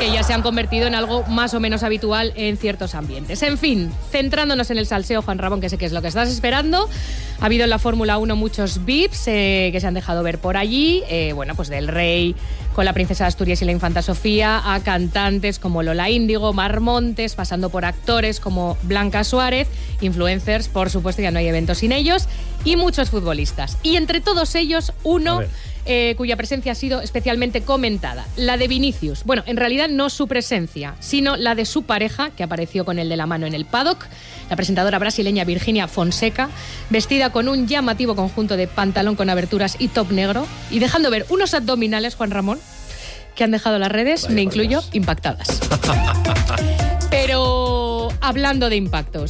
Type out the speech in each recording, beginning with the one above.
que ya se han convertido en algo más o menos habitual en ciertos ambientes. En fin, centrándonos en el salseo, Juan Ramón, que sé que es lo que estás esperando. Ha habido en la Fórmula 1 muchos VIPs que se han dejado ver por allí. Bueno, pues del rey con la princesa de Asturias y la infanta Sofía, a cantantes como Lola Índigo, Mar Montes, pasando por actores como Blanca Suárez, influencers, por supuesto, ya no hay eventos sin ellos, y muchos futbolistas. Y entre todos ellos, uno cuya presencia ha sido especialmente comentada, la de Vinicius. Bueno, en realidad no su presencia, sino la de su pareja, que apareció con él de la mano en el paddock, la presentadora brasileña Virginia Fonseca, vestida con un llamativo conjunto de pantalón con aberturas y top negro, y dejando ver unos abdominales, Juan Ramón, que han dejado las redes, vaya, me incluyo, impactadas. Pero hablando de impactos,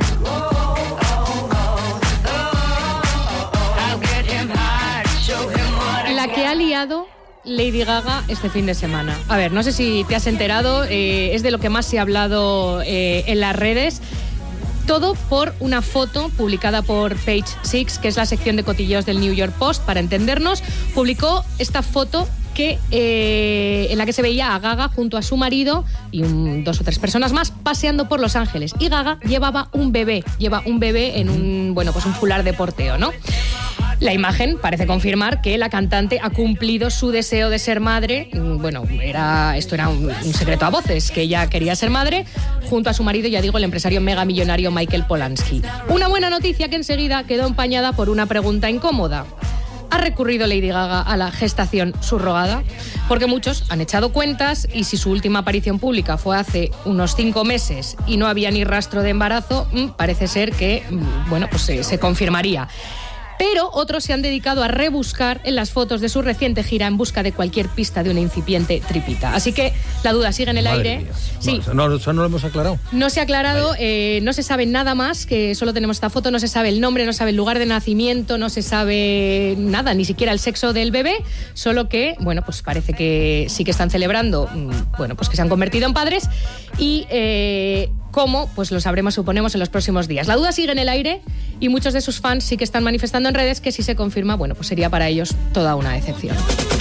la que ha liado Lady Gaga este fin de semana. A ver, no sé si te has enterado, es de lo que más se ha hablado en las redes. Todo por una foto publicada por Page Six, que es la sección de cotilleos del New York Post, para entendernos. Publicó esta foto en la que se veía a Gaga junto a su marido y 2 o 3 personas más paseando por Los Ángeles. Y Gaga lleva un bebé en un fular de porteo, ¿no? La imagen parece confirmar que la cantante ha cumplido su deseo de ser madre. Bueno, esto era un secreto a voces, que ella quería ser madre, junto a su marido, ya digo, el empresario megamillonario Michael Polanski. Una buena noticia que enseguida quedó empañada por una pregunta incómoda. ¿Ha recurrido Lady Gaga a la gestación subrogada? Porque muchos han echado cuentas y si su última aparición pública fue hace unos 5 meses y no había ni rastro de embarazo, parece ser que se confirmaría. Pero otros se han dedicado a rebuscar en las fotos de su reciente gira en busca de cualquier pista de una incipiente tripita. Así que la duda sigue en el aire. Mía. Sí. No lo hemos aclarado. No se ha aclarado, no se sabe nada más, que solo tenemos esta foto, no se sabe el nombre, no se sabe el lugar de nacimiento, no se sabe nada, ni siquiera el sexo del bebé, solo que, pues parece que sí que están celebrando, que se han convertido en padres y... ¿Cómo? Pues lo sabremos, suponemos, en los próximos días. La duda sigue en el aire y muchos de sus fans sí que están manifestando en redes que si se confirma, pues sería para ellos toda una decepción.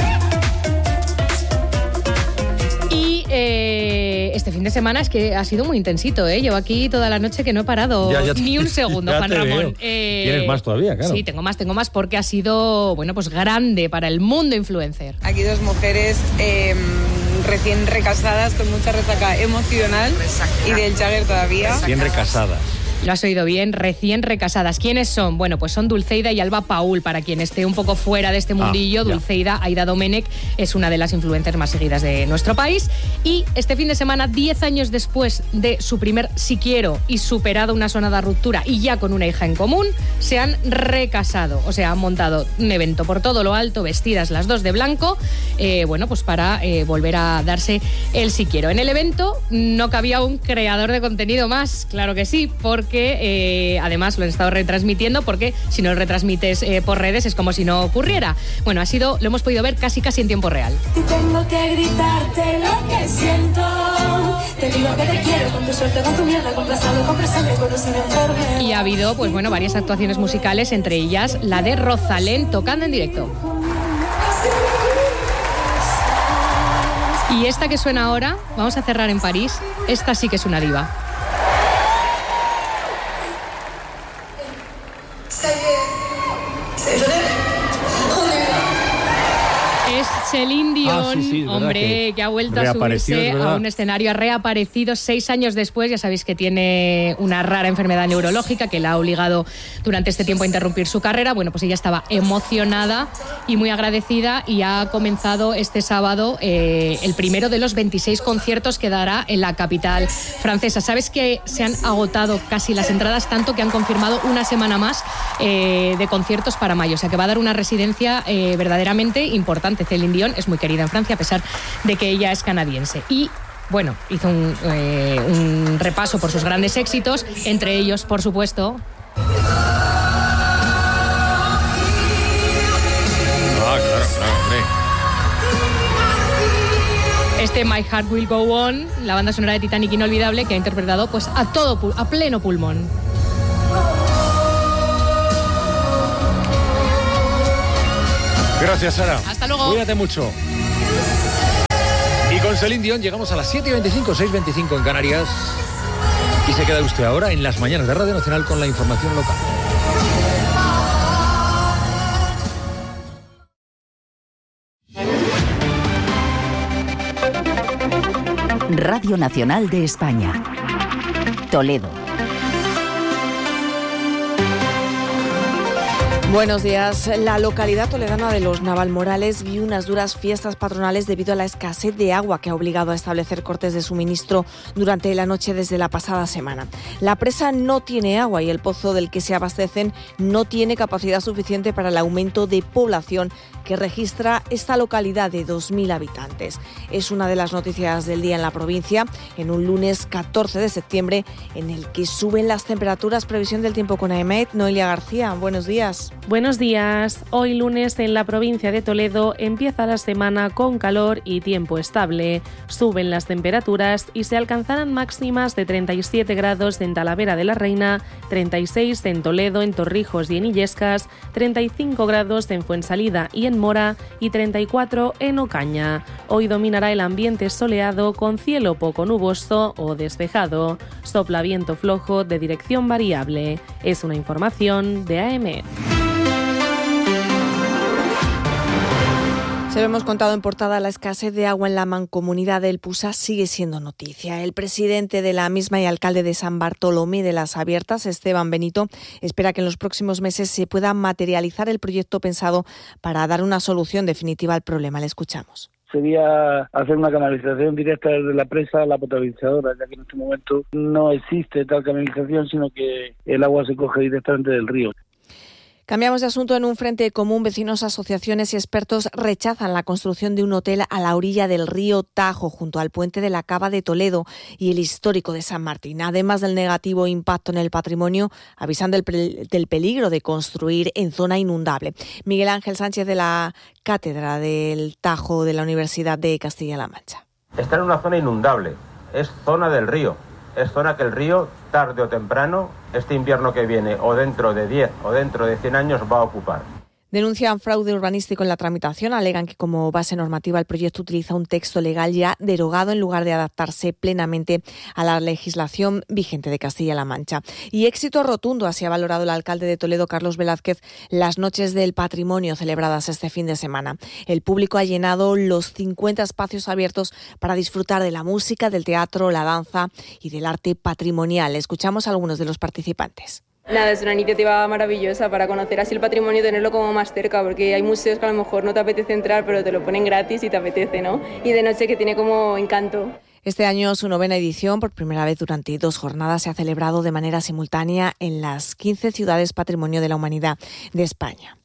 Y este fin de semana es que ha sido muy intensito, ¿eh? Llevo aquí toda la noche que no he parado ni un segundo, Juan Ramón. ¿Tienes más todavía? Claro. Sí, tengo más porque ha sido, grande para el mundo influencer. Aquí 2 mujeres recién recasadas con mucha resaca emocional y del Jagger todavía. Recién recasadas. Lo has oído bien, recién recasadas. ¿Quiénes son? Pues son Dulceida y Alba Paul, para quien esté un poco fuera de este mundillo. Dulceida, Aida Domenech, es una de las influencers más seguidas de nuestro país. Y este fin de semana, 10 años después de su primer Si Quiero y superado una sonada ruptura y ya con una hija en común, se han recasado. O sea, han montado un evento por todo lo alto, vestidas las 2 de blanco, para volver a darse el Si Quiero. En el evento no cabía un creador de contenido más, claro que sí, porque además lo han estado retransmitiendo, porque si no lo retransmites por redes es como si no ocurriera. Lo hemos podido ver casi en tiempo real. Y tengo que gritarte lo que siento. Te digo que te quiero, con tu suerte, con tu mierda, con pasado, con presente, con tu sin enferme. Y ha habido, varias actuaciones musicales, entre ellas la de Rosalén tocando en directo. Y esta que suena ahora, vamos a cerrar en París, esta sí que es una diva. Es Celine Dion, hombre, que ha vuelto a subirse a un escenario, ha reaparecido 6 años después. Ya sabéis que tiene una rara enfermedad neurológica que la ha obligado durante este tiempo a interrumpir su carrera. Pues ella estaba emocionada y muy agradecida y ha comenzado este sábado el primero de los 26 conciertos que dará en la capital francesa. Sabes que se han agotado casi las entradas, tanto que han confirmado una semana más de conciertos para mayo. O sea que va a dar una residencia verdaderamente importante. Celine Dion es muy querida en Francia, a pesar de que ella es canadiense. Y hizo un repaso por sus grandes éxitos, entre ellos, por supuesto... Este My Heart Will Go On, la banda sonora de Titanic inolvidable, que ha interpretado a pleno pulmón. Gracias, Sara. Hasta luego. Cuídate mucho. Y Con Celine Dion llegamos a las 7:25, 6:25 en Canarias. Y se queda usted ahora en las mañanas de Radio Nacional con la información local. Radio Nacional de España. Toledo. Buenos días. La localidad toledana de Los Navalmorales vive unas duras fiestas patronales debido a la escasez de agua que ha obligado a establecer cortes de suministro durante la noche desde la pasada semana. La presa no tiene agua y el pozo del que se abastecen no tiene capacidad suficiente para el aumento de población que registra esta localidad de 2.000 habitantes. Es una de las noticias del día en la provincia, en un lunes 14 de septiembre, en el que suben las temperaturas. Previsión del tiempo con AEMET. Noelia García, buenos días. Buenos días. Hoy lunes en la provincia de Toledo empieza la semana con calor y tiempo estable. Suben las temperaturas y se alcanzarán máximas de 37 grados en Talavera de la Reina, 36 en Toledo, en Torrijos y en Illescas, 35 grados en Fuensalida y en Mora y 34 en Ocaña. Hoy dominará el ambiente soleado con cielo poco nuboso o despejado. Sopla viento flojo de dirección variable. Es una información de AEMET. Se lo hemos contado en portada, la escasez de agua en la mancomunidad del Pusa sigue siendo noticia. El presidente de la misma y alcalde de San Bartolomé de las Abiertas, Esteban Benito, espera que en los próximos meses se pueda materializar el proyecto pensado para dar una solución definitiva al problema. Le escuchamos. Sería hacer una canalización directa desde la presa a la potabilizadora, ya que en este momento no existe tal canalización, sino que el agua se coge directamente del río. Cambiamos de asunto. En un frente común, vecinos, asociaciones y expertos rechazan la construcción de un hotel a la orilla del río Tajo, junto al puente de la Cava de Toledo y el histórico de San Martín. Además del negativo impacto en el patrimonio, avisan del peligro de construir en zona inundable. Miguel Ángel Sánchez, de la Cátedra del Tajo de la Universidad de Castilla-La Mancha. Está en una zona inundable, es zona del río. Es zona que el río, tarde o temprano, este invierno que viene, o dentro de 10 o dentro de 100 años, va a ocupar. Denuncian fraude urbanístico en la tramitación, alegan que como base normativa el proyecto utiliza un texto legal ya derogado en lugar de adaptarse plenamente a la legislación vigente de Castilla-La Mancha. Y éxito rotundo, así ha valorado el alcalde de Toledo, Carlos Velázquez, las noches del patrimonio celebradas este fin de semana. El público ha llenado los 50 espacios abiertos para disfrutar de la música, del teatro, la danza y del arte patrimonial. Escuchamos a algunos de los participantes. Nada, es una iniciativa maravillosa para conocer así el patrimonio y tenerlo como más cerca, porque hay museos que a lo mejor no te apetece entrar, pero te lo ponen gratis y te apetece, ¿no? Y de noche que tiene como encanto. Este año, su 9ª edición, por primera vez durante 2 jornadas, se ha celebrado de manera simultánea en las 15 ciudades Patrimonio de la Humanidad de España.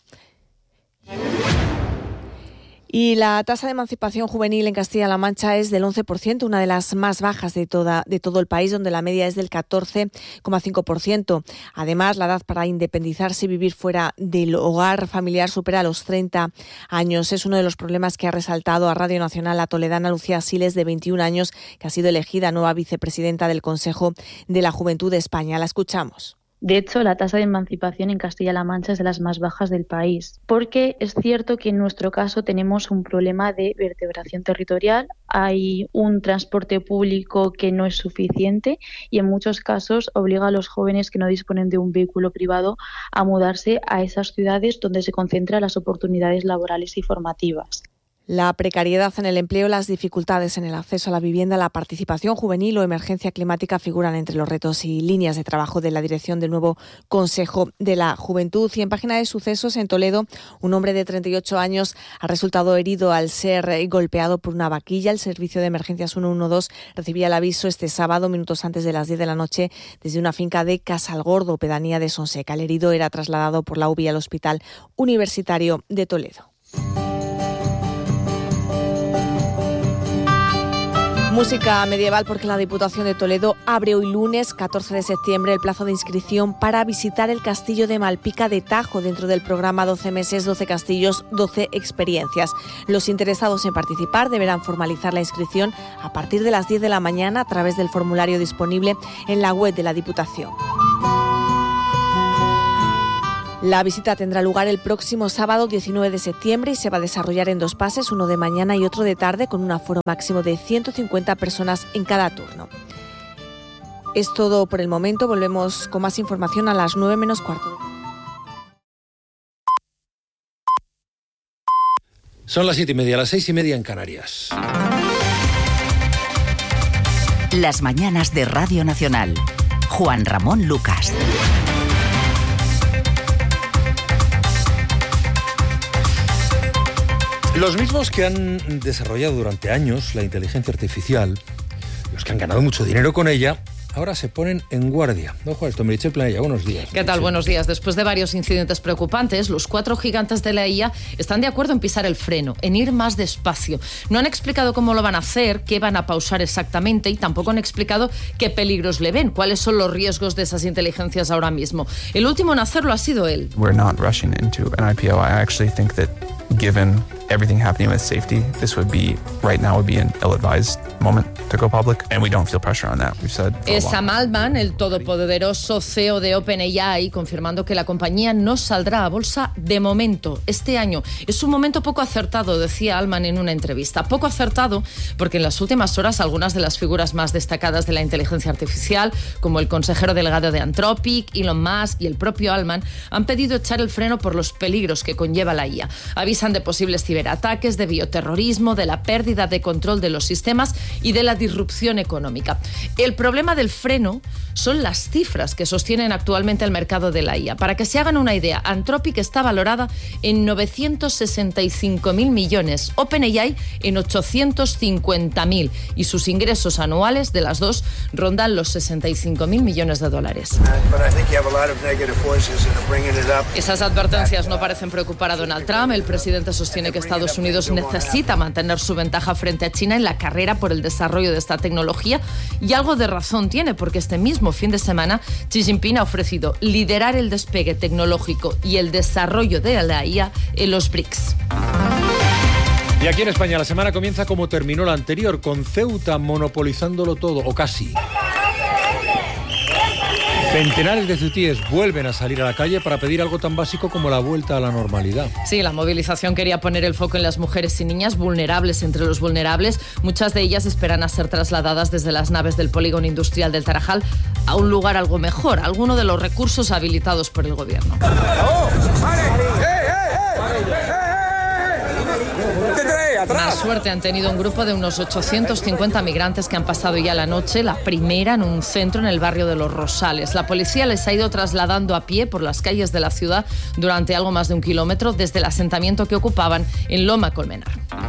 Y la tasa de emancipación juvenil en Castilla-La Mancha es del 11%, una de las más bajas de todo el país, donde la media es del 14,5%. Además, la edad para independizarse y vivir fuera del hogar familiar supera los 30 años. Es uno de los problemas que ha resaltado a Radio Nacional la toledana Lucía Siles, de 21 años, que ha sido elegida nueva vicepresidenta del Consejo de la Juventud de España. La escuchamos. De hecho, la tasa de emancipación en Castilla-La Mancha es de las más bajas del país, porque es cierto que en nuestro caso tenemos un problema de vertebración territorial, hay un transporte público que no es suficiente y en muchos casos obliga a los jóvenes que no disponen de un vehículo privado a mudarse a esas ciudades donde se concentran las oportunidades laborales y formativas. La precariedad en el empleo, las dificultades en el acceso a la vivienda, la participación juvenil o emergencia climática figuran entre los retos y líneas de trabajo de la dirección del nuevo Consejo de la Juventud. Y en página de sucesos, en Toledo, un hombre de 38 años ha resultado herido al ser golpeado por una vaquilla. El servicio de emergencias 112 recibía el aviso este sábado, minutos antes de las 10 de la noche, desde una finca de Casalgordo, pedanía de Sonseca. El herido era trasladado por la UBI al Hospital Universitario de Toledo. Música medieval, porque la Diputación de Toledo abre hoy lunes 14 de septiembre el plazo de inscripción para visitar el castillo de Malpica de Tajo dentro del programa 12 meses, 12 castillos, 12 experiencias. Los interesados en participar deberán formalizar la inscripción a partir de las 10 de la mañana a través del formulario disponible en la web de la Diputación. La visita tendrá lugar el próximo sábado 19 de septiembre y se va a desarrollar en 2 pases, uno de mañana y otro de tarde, con un aforo máximo de 150 personas en cada turno. Es todo por el momento. Volvemos con más información a las 9 menos cuarto. Son las 7:30, las 6:30 en Canarias. Las mañanas de Radio Nacional. Juan Ramón Lucas. Los mismos que han desarrollado durante años la inteligencia artificial, los que han ganado mucho dinero con ella, ahora se ponen en guardia. Ojo a esto, Meritxell Planella, buenos días. ¿Qué tal? Buenos días. Después de varios incidentes preocupantes, los 4 gigantes de la IA están de acuerdo en pisar el freno, en ir más despacio. No han explicado cómo lo van a hacer, qué van a pausar exactamente y tampoco han explicado qué peligros le ven, cuáles son los riesgos de esas inteligencias ahora mismo. El último en hacerlo ha sido él. We're not rushing into an IPO. I actually think that given everything happening with safety, this would be, right now, would be an ill-advised moment to go public, and we don't feel pressure on that. We've said Es Sam Altman, el todopoderoso CEO de OpenAI, confirmando que la compañía no saldrá a bolsa de momento este año. Es un momento poco acertado, decía Altman en una entrevista. Poco acertado porque en las últimas horas algunas de las figuras más destacadas de la inteligencia artificial, como el consejero delegado de Anthropic, Elon Musk y el propio Altman, han pedido echar el freno por los peligros que conlleva la IA. Avisan de posibles ciberataques, de bioterrorismo, de la pérdida de control de los sistemas y de la disrupción económica. El problema del freno son las cifras que sostienen actualmente el mercado de la IA. Para que se hagan una idea, Anthropic está valorada en 965.000 millones, OpenAI en 850.000 y sus ingresos anuales de las dos rondan los 65.000 millones de dólares. Esas advertencias no parecen preocupar a Donald Trump. El presidente sostiene que Estados Unidos necesita mantener su ventaja frente a China en la carrera por el desarrollo de esta tecnología, y algo de razón tiene, porque este mismo fin de semana Xi Jinping ha ofrecido liderar el despegue tecnológico y el desarrollo de la IA en los BRICS. Y aquí en España la semana comienza como terminó la anterior, con Ceuta monopolizándolo todo, o casi. Centenares de ceutíes vuelven a salir a la calle para pedir algo tan básico como la vuelta a la normalidad. Sí, la movilización quería poner el foco en las mujeres y niñas vulnerables entre los vulnerables. Muchas de ellas esperan a ser trasladadas desde las naves del polígono industrial del Tarajal a un lugar algo mejor, alguno de los recursos habilitados por el gobierno. Más suerte han tenido un grupo de unos 850 migrantes que han pasado ya la noche, la primera en un centro en el barrio de Los Rosales. La policía les ha ido trasladando a pie por las calles de la ciudad durante algo más de 1 kilómetro desde el asentamiento que ocupaban en Loma Colmenar.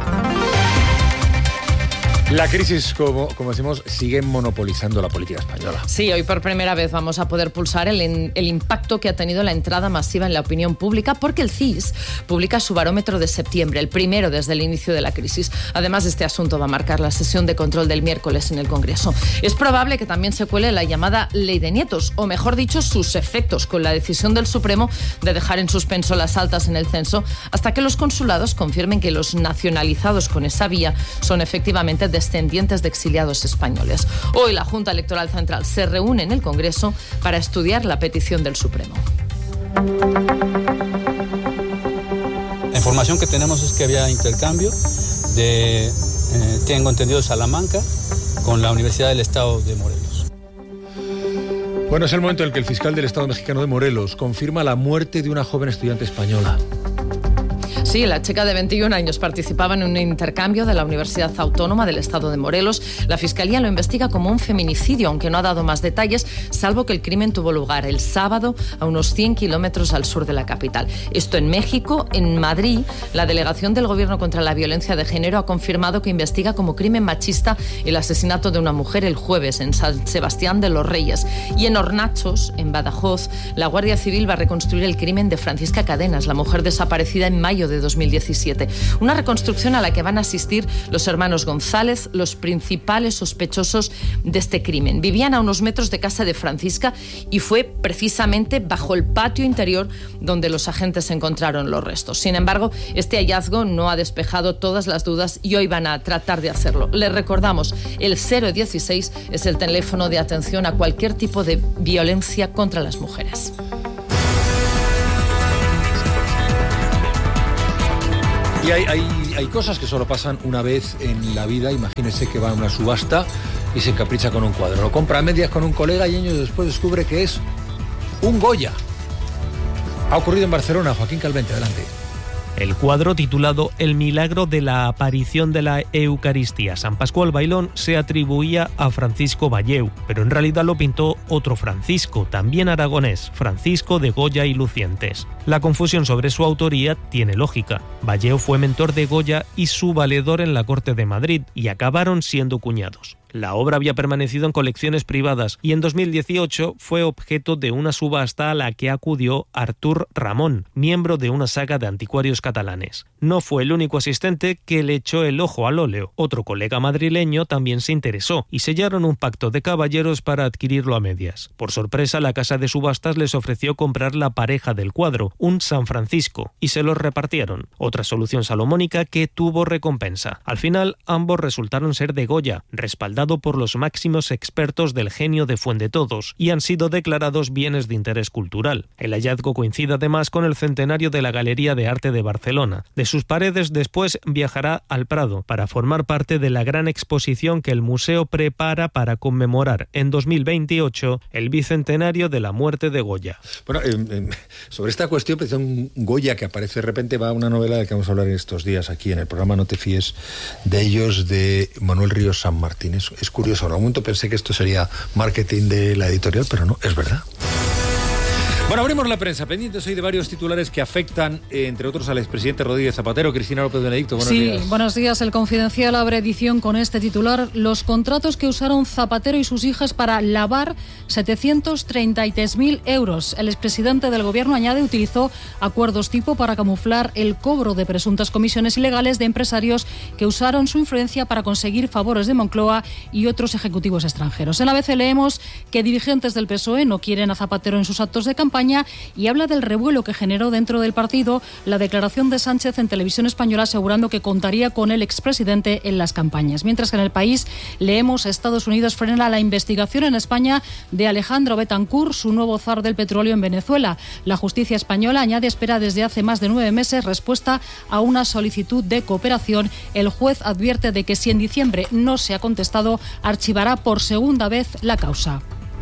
La crisis, como decimos, sigue monopolizando la política española. Sí, hoy por primera vez vamos a poder pulsar el impacto que ha tenido la entrada masiva en la opinión pública, porque el CIS publica su barómetro de septiembre, el primero desde el inicio de la crisis. Además, este asunto va a marcar la sesión de control del miércoles en el Congreso. Es probable que también se cuele la llamada Ley de Nietos, o mejor dicho, sus efectos, con la decisión del Supremo de dejar en suspenso las altas en el censo hasta que los consulados confirmen que los nacionalizados con esa vía son efectivamente descendientes de exiliados españoles. Hoy la Junta Electoral Central se reúne en el Congreso para estudiar la petición del Supremo. La información que tenemos es que había intercambio de, tengo entendido, Salamanca con la Universidad del Estado de Morelos. Bueno, es el momento en el que el fiscal del Estado mexicano de Morelos confirma la muerte de una joven estudiante española. Sí, la chica de 21 años participaba en un intercambio de la Universidad Autónoma del Estado de Morelos. La Fiscalía lo investiga como un feminicidio, aunque no ha dado más detalles, salvo que el crimen tuvo lugar el sábado a unos 100 kilómetros al sur de la capital. Esto en México. En Madrid, la Delegación del Gobierno contra la Violencia de Género ha confirmado que investiga como crimen machista el asesinato de una mujer el jueves en San Sebastián de los Reyes. Y en Hornachos, en Badajoz, la Guardia Civil va a reconstruir el crimen de Francisca Cadenas, la mujer desaparecida en mayo de 2017. Una reconstrucción a la que van a asistir los hermanos González, los principales sospechosos de este crimen. Vivían a unos metros de casa de Francisca y fue precisamente bajo el patio interior donde los agentes encontraron los restos. Sin embargo, este hallazgo no ha despejado todas las dudas y hoy van a tratar de hacerlo. Les recordamos, el 016 es el teléfono de atención a cualquier tipo de violencia contra las mujeres. Y hay cosas que solo pasan una vez en la vida. Imagínese que va a una subasta y se encapricha con un cuadro. Lo compra a medias con un colega y años después descubre que es un Goya. Ha ocurrido en Barcelona. Joaquín Calvente, adelante. El cuadro, titulado El milagro de la aparición de la Eucaristía San Pascual Bailón, se atribuía a Francisco Valleu, pero en realidad lo pintó otro Francisco, también aragonés, Francisco de Goya y Lucientes. La confusión sobre su autoría tiene lógica. Valleu fue mentor de Goya y su valedor en la corte de Madrid, y acabaron siendo cuñados. La obra había permanecido en colecciones privadas y en 2018 fue objeto de una subasta a la que acudió Artur Ramón, miembro de una saga de anticuarios catalanes. No fue el único asistente que le echó el ojo al óleo. Otro colega madrileño también se interesó y sellaron un pacto de caballeros para adquirirlo a medias. Por sorpresa, la casa de subastas les ofreció comprar la pareja del cuadro, un San Francisco, y se los repartieron. Otra solución salomónica que tuvo recompensa. Al final, ambos resultaron ser de Goya, respaldado por los máximos expertos del genio de Fuendetodos, y han sido declarados bienes de interés cultural. El hallazgo coincide además con el centenario de la Galería de Arte de Barcelona. De sus paredes después viajará al Prado para formar parte de la gran exposición que el museo prepara para conmemorar en 2028 el bicentenario de la muerte de Goya. Bueno, sobre esta cuestión, un Goya que aparece de repente, va a una novela de la que vamos a hablar en estos días aquí en el programa No te fíes de ellos, de Manuel Ríos San Martín. Es curioso, en algún momento pensé que esto sería marketing de la editorial, pero no, es verdad. Bueno, abrimos la prensa, pendientes hoy de varios titulares que afectan, entre otros, al expresidente Rodríguez Zapatero. Cristina López Benedicto, buenos días. Sí, buenos días. El Confidencial abre edición con este titular: los contratos que usaron Zapatero y sus hijas para lavar 733.000 euros. El expresidente del gobierno añade utilizó acuerdos tipo para camuflar el cobro de presuntas comisiones ilegales de empresarios que usaron su influencia para conseguir favores de Moncloa y otros ejecutivos extranjeros. En la ABC leemos que dirigentes del PSOE no quieren a Zapatero en sus actos de campaña y habla del revuelo que generó dentro del partido la declaración de Sánchez en Televisión Española asegurando que contaría con el expresidente en las campañas. Mientras que en El País leemos: Estados Unidos frena la investigación en España de Alejandro Betancourt, su nuevo zar del petróleo en Venezuela. La justicia española añade espera desde hace más de 9 meses respuesta a una solicitud de cooperación. El juez advierte de que si en diciembre no se ha contestado, archivará por segunda vez la causa.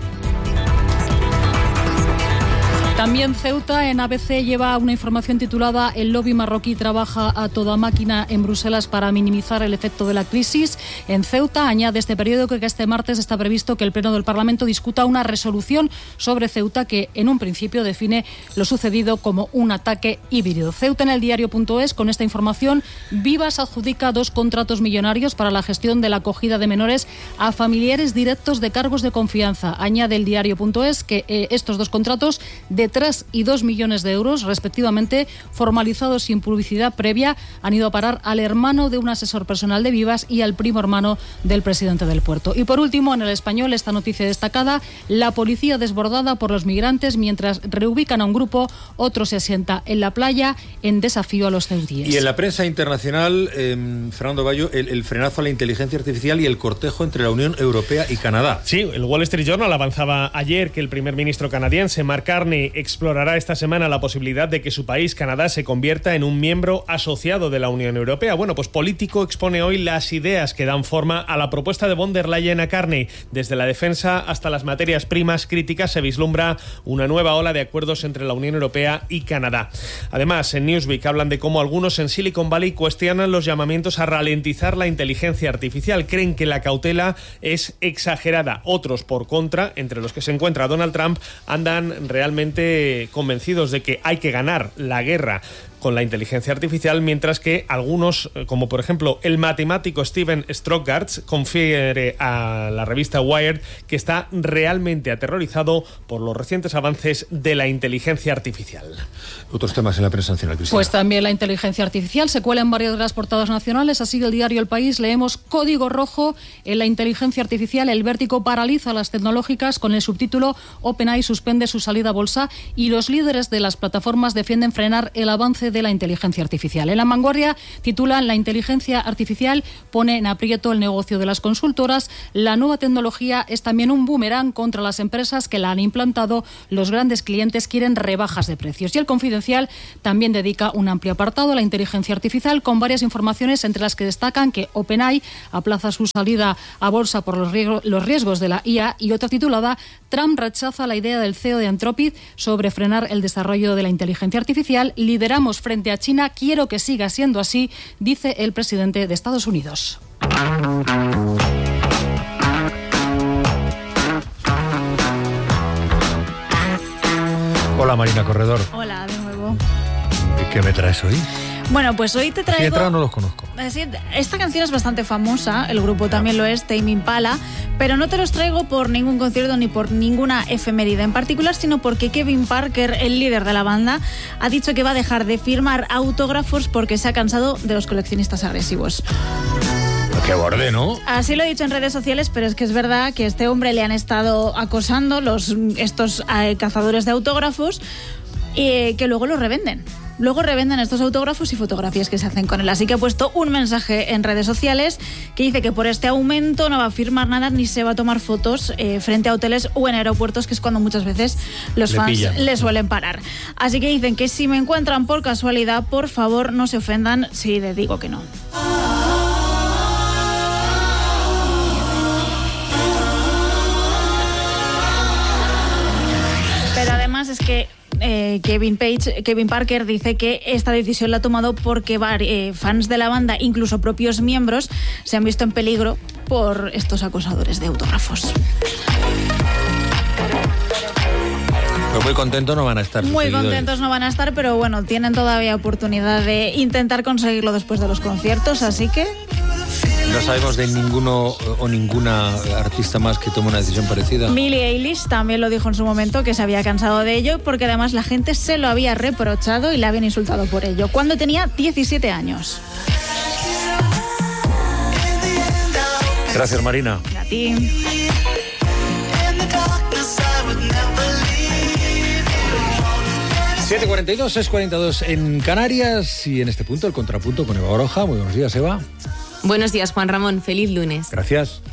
También Ceuta, en ABC, lleva una información titulada: el lobby marroquí trabaja a toda máquina en Bruselas para minimizar el efecto de la crisis. En Ceuta añade este periódico que este martes está previsto que el Pleno del Parlamento discuta una resolución sobre Ceuta que en un principio define lo sucedido como un ataque híbrido. Ceuta en el diario.es, con esta información: Vivas adjudica 2 contratos millonarios para la gestión de la acogida de menores a familiares directos de cargos de confianza. Añade el diario.es que estos 2 contratos de 3 y 2 millones de euros, respectivamente, formalizados sin publicidad previa, han ido a parar al hermano de un asesor personal de Vivas y al primo hermano del presidente del puerto. Y por último, en El Español, esta noticia destacada: la policía desbordada por los migrantes mientras reubican a un grupo, otro se asienta en la playa en desafío a los ceutíes. Y en la prensa internacional, Fernando Bayo, el frenazo a la inteligencia artificial y el cortejo entre la Unión Europea y Canadá. Sí, el Wall Street Journal avanzaba ayer que el primer ministro canadiense, Mark Carney, explorará esta semana la posibilidad de que su país, Canadá, se convierta en un miembro asociado de la Unión Europea. Bueno, pues Político expone hoy las ideas que dan forma a la propuesta de von der Leyen a Carney. Desde la defensa hasta las materias primas críticas se vislumbra una nueva ola de acuerdos entre la Unión Europea y Canadá. Además, en Newsweek hablan de cómo algunos en Silicon Valley cuestionan los llamamientos a ralentizar la inteligencia artificial. Creen que la cautela es exagerada. Otros, por contra, entre los que se encuentra Donald Trump, andan realmente convencidos de que hay que ganar la guerra con la inteligencia artificial, mientras que algunos, como por ejemplo el matemático Steven Strogatz, confiere a la revista Wired que está realmente aterrorizado por los recientes avances de la inteligencia artificial. Otros temas en la prensa nacional, Cristina. Pues también la inteligencia artificial se cuela en varias de las portadas nacionales. Así, el diario El País leemos: código rojo en la inteligencia artificial, el vértigo paraliza las tecnológicas, con el subtítulo: OpenAI suspende su salida a bolsa y los líderes de las plataformas defienden frenar el avance de la inteligencia artificial. En La Vanguardia titulan: la inteligencia artificial pone en aprieto el negocio de las consultoras. La nueva tecnología es también un boomerang contra las empresas que la han implantado. Los grandes clientes quieren rebajas de precios. Y El Confidencial también dedica un amplio apartado a la inteligencia artificial, con varias informaciones entre las que destacan que OpenAI aplaza su salida a bolsa por los riesgos de la IA, y otra titulada: Trump rechaza la idea del CEO de Anthropic sobre frenar el desarrollo de la inteligencia artificial. Lideramos frente a China, quiero que siga siendo así, dice el presidente de Estados Unidos. Hola, Marina Corredor. Hola, de nuevo. ¿Qué me traes hoy? Bueno, pues hoy te traigo... Si no los conozco. Esta canción es bastante famosa, el grupo también lo es, Tame Impala, pero no te los traigo por ningún concierto ni por ninguna efeméride en particular, sino porque Kevin Parker, el líder de la banda, ha dicho que va a dejar de firmar autógrafos porque se ha cansado de los coleccionistas agresivos. Qué borde, ¿no? Así lo he dicho en redes sociales, pero es que es verdad que a este hombre le han estado acosando estos cazadores de autógrafos y que luego los revenden. Luego revenden estos autógrafos y fotografías que se hacen con él. Así que ha puesto un mensaje en redes sociales que dice que por este aumento no va a firmar nada ni se va a tomar fotos frente a hoteles o en aeropuertos, que es cuando muchas veces los fans le suelen parar. Así que dicen que si me encuentran por casualidad, por favor no se ofendan si les digo que no. Pero además es que Kevin Parker dice que esta decisión la ha tomado porque fans de la banda, incluso propios miembros, se han visto en peligro por estos acosadores de autógrafos. Pues muy contentos no van a estar. Muy contentos no van a estar, pero bueno, tienen todavía oportunidad de intentar conseguirlo después de los conciertos, así que... No sabemos de ninguno o ninguna artista más que tome una decisión parecida. Billie Eilish también lo dijo en su momento, que se había cansado de ello, porque además la gente se lo había reprochado y la habían insultado por ello, cuando tenía 17 años. Gracias, Marina. A ti. ...7:42, 6:42 en Canarias, y en este punto el contrapunto con Eva Baroja. Muy buenos días, Eva. Buenos días, Juan Ramón. Feliz lunes. Gracias.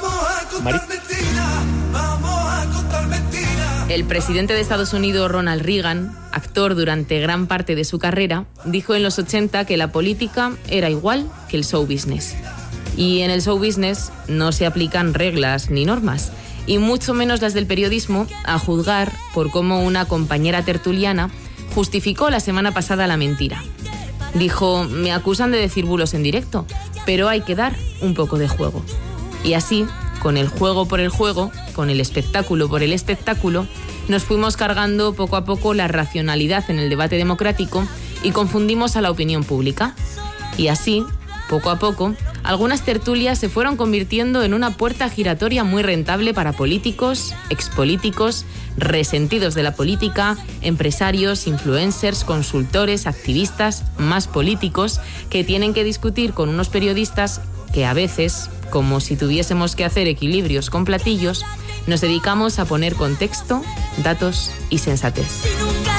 El presidente de Estados Unidos, Ronald Reagan, actor durante gran parte de su carrera, dijo en los 80 que la política era igual que el show business. Y en el show business no se aplican reglas ni normas, y mucho menos las del periodismo, a juzgar por cómo una compañera tertuliana justificó la semana pasada la mentira. Dijo: me acusan de decir bulos en directo, pero hay que dar un poco de juego. Y así, con el juego por el juego, con el espectáculo por el espectáculo, nos fuimos cargando poco a poco la racionalidad en el debate democrático y confundimos a la opinión pública. Y así, poco a poco, algunas tertulias se fueron convirtiendo en una puerta giratoria muy rentable para políticos, expolíticos, resentidos de la política, empresarios, influencers, consultores, activistas, más políticos, que tienen que discutir con unos periodistas que a veces, como si tuviésemos que hacer equilibrios con platillos, nos dedicamos a poner contexto, datos y sensatez.